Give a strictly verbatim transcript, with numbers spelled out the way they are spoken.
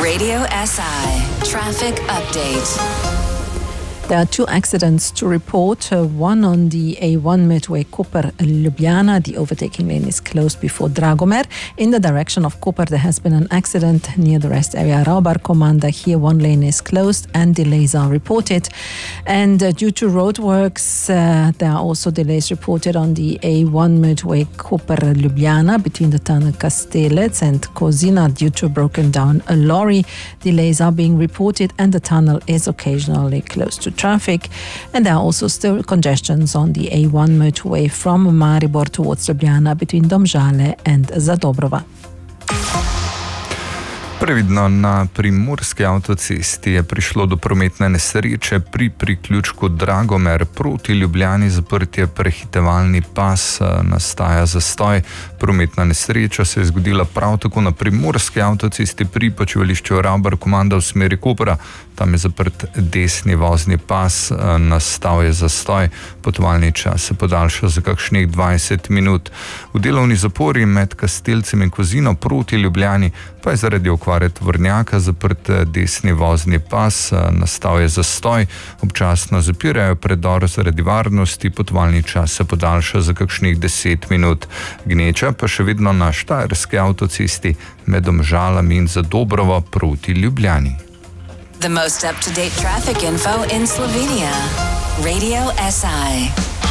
Radio S I Traffic Update. There are two accidents to report, uh, one on the A one Midway Koper-Ljubljana. The overtaking lane is closed before Dragomer. In the direction of Koper, there has been an accident near the rest area. Raubar Komanda, here one lane is closed and delays are reported. And uh, due to roadworks, uh, there are also delays reported on the A one Midway Koper-Ljubljana between the tunnel Kastelec and Kozina due to a broken down a lorry. Delays are being reported and the tunnel is occasionally closed to traffic, and there are also still congestions on the A one motorway from Maribor towards Ljubljana between Domžale and Zadobrova. Previdno, na primorski avtocesti je prišlo do prometne nesreče pri priključku Dragomer proti Ljubljani. Zaprtje prehitevalni pas, nastaja zastoj. Prometna nesreča se je zgodila prav tako na primorski avtocesti pri počivališču Raubar Komanda v smeri Kopra. Tam je zaprt desni vozni pas, nastal je zastoj. Potovalni čas se podaljša za kakšnih dvajset minut. V delovni zapori med Kastelcem in Kozino proti Ljubljani pa je zaradi okvare tovornjaka zaprt desni vozni pas, nastal je zastoj. Občasno zapirajo predor zaradi varnosti, potovalni čas se podaljša za kakšnih deset minut. Gneča pa še vedno na štajerski avtocesti med Domžalami in Zadobrovo proti Ljubljani. The most up-to-date traffic info in Slovenia. Radio S I.